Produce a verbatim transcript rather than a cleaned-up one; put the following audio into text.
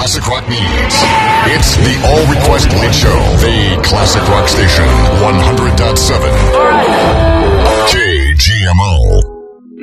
classic rock needs. It's the All Request Hit Show, the classic rock station, one hundred point seven.